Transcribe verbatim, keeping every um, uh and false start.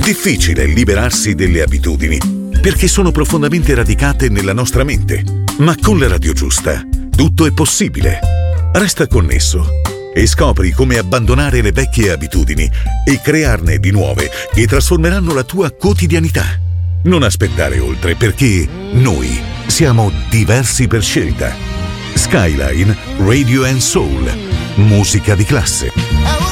difficile liberarsi delle abitudini, perché sono profondamente radicate nella nostra mente. Ma con la radio giusta, tutto è possibile. Resta connesso e scopri come abbandonare le vecchie abitudini e crearne di nuove che trasformeranno la tua quotidianità. Non aspettare oltre, perché noi siamo diversi per scelta. Skyline Radio and Soul. Musica di classe.